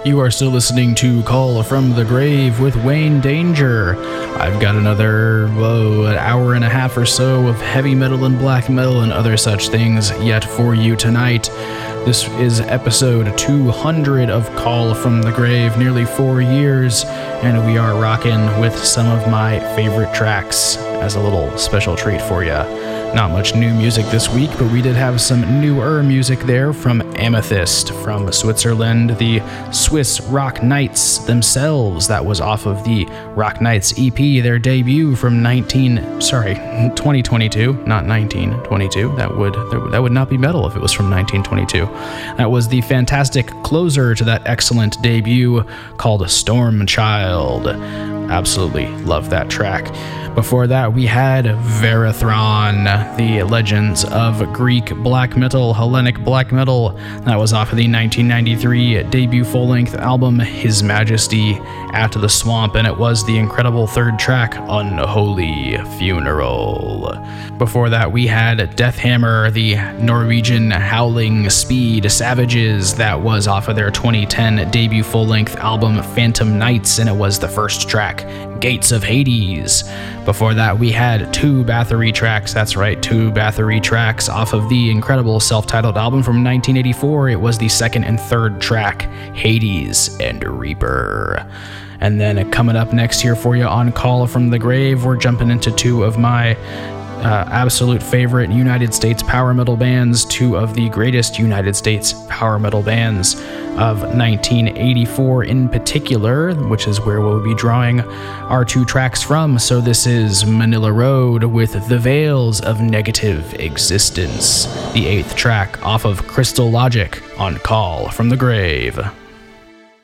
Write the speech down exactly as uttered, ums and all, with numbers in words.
You are still listening to Call from the Grave with Wayne Danger. I've got another, whoa, an hour and a half or so of heavy metal and black metal and other such things yet for you tonight. This is episode two hundred of Call from the Grave, nearly four years, and we are rocking with some of my favorite tracks as a little special treat for you. Not much new music this week, but we did have some newer music there from Amethyst from Switzerland, the Swiss Rock Knights themselves. That was off of the Rock Knights E P, their debut from nineteen, sorry, twenty twenty-two, not nineteen twenty-two. That would that would not be metal if it was from nineteen twenty-two. That was the fantastic closer to that excellent debut called Storm Child. Absolutely love that track. Before that, we had Verathron, the legends of Greek black metal, Hellenic black metal. That was off of the nineteen ninety-three debut full-length album, His Majesty at the Swamp, and it was the incredible third track, Unholy Funeral. Before that, we had Deathhammer, the Norwegian howling speed savages. That was off of their twenty ten debut full-length album, Phantom Nights, and it was the first track, Gates of Hades. Before that, we had two Bathory tracks. That's right, two Bathory tracks off of the incredible self-titled album from nineteen eighty-four. It was the second and third track, Hades and Reaper. And then coming up next here for you on Call from the Grave, we're jumping into two of my Uh, absolute favorite United States power metal bands, two of the greatest United States power metal bands of nineteen eighty-four in particular, which is where we'll be drawing our two tracks from. So this is Manila Road with The Veils of Negative Existence, the eighth track off of Crystal Logic on Call from the Grave.